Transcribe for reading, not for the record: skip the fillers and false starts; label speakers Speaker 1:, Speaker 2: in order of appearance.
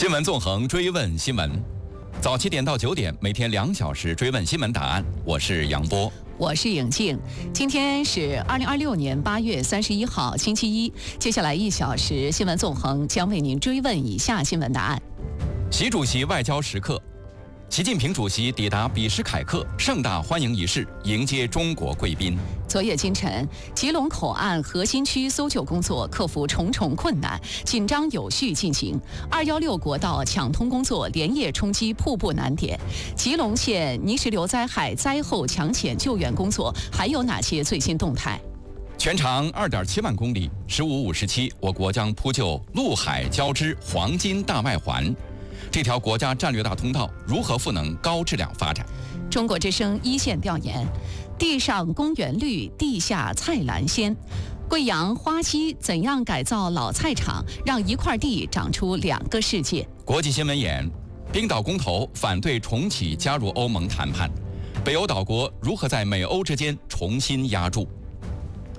Speaker 1: 新闻纵横追问新闻，早7点到9点，每天2小时追问新闻答案。我是杨波，
Speaker 2: 我是颖静。今天是2026年8月31号，星期一。接下来1小时，新闻纵横将为您追问以下新闻答案：
Speaker 1: 习主席外交时刻，习近平主席抵达比什凯克盛大欢迎仪式，迎接中国贵宾。
Speaker 2: 昨夜今晨，吉隆口岸核心区搜救工作克服重重困难，紧张有序进行。216国道抢通工作连夜冲击瀑布难点。吉隆县泥石流灾害灾后抢险救援工作还有哪些最新动态？
Speaker 1: 全长2.7万公里，15-57，我国将铺就陆海交织黄金大外环。这条国家战略大通道如何赋能高质量发展？
Speaker 2: 中国之声一线调研：地上公园绿，地下菜篮鲜。贵阳花溪怎样改造老菜场，让一块地长出2个世界？
Speaker 1: 国际新闻眼：冰岛公投反对重启加入欧盟谈判，北欧岛国如何在美欧之间重新压住？